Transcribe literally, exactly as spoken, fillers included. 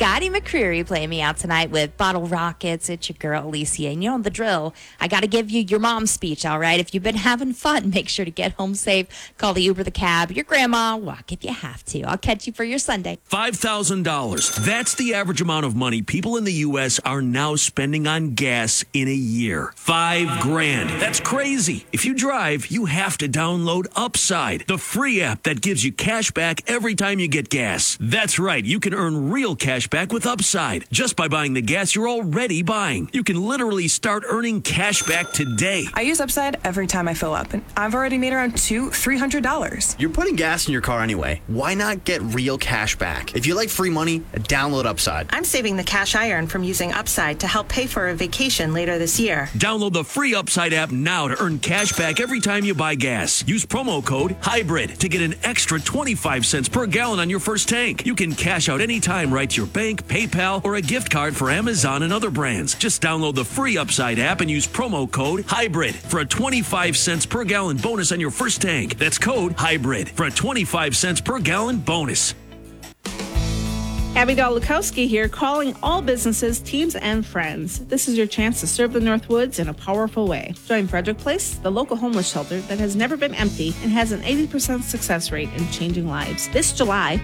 Scotty McCreery playing me out tonight with Bottle Rockets. It's your girl, Alicia. And you know the drill. I got to give you your mom's speech, all right? If you've been having fun, make sure to get home safe. Call the Uber, the cab, your grandma. Walk if you have to. I'll catch you for your Sunday. five thousand dollars. That's the average amount of money people in the U S are now spending on gas in a year. Five grand. That's crazy. If you drive, you have to download Upside, the free app that gives you cash back every time you get gas. That's right. You can earn real cash back with Upside just by buying the gas you're already buying. You can literally start earning cash back today. I use Upside every time I fill up, and I've already made around two, three hundred dollars. You're putting gas in your car anyway. Why not get real cash back? If you like free money, download Upside. I'm saving the cash I earn from using Upside to help pay for a vacation later this year. Download the free Upside app now to earn cash back every time you buy gas. Use promo code HYBRID to get an extra twenty-five cents per gallon on your first tank. You can cash out anytime right to your bank, PayPal, or a gift card for Amazon and other brands. Just download the free Upside app and use promo code HYBRID for a twenty-five cents per gallon bonus on your first tank. That's code HYBRID for a twenty-five cents per gallon bonus. Abby Dolukowski here, calling all businesses, teams, and friends. This is your chance to serve the Northwoods in a powerful way. Join Frederick Place, the local homeless shelter that has never been empty and has an eighty percent success rate in changing lives. This July,